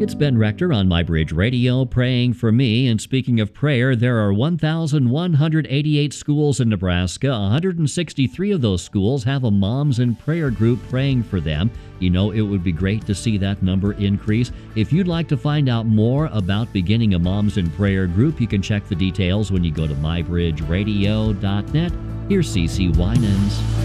It's Ben Rector on MyBridge Radio, praying for me. And speaking of prayer, there are 1,188 schools in Nebraska. 163 of those schools have a Moms in Prayer group praying for them. You know, it would be great to see that number increase. If you'd like to find out more about beginning a Moms in Prayer group, you can check the details when you go to mybridgeradio.net. Here's CeCe Winans.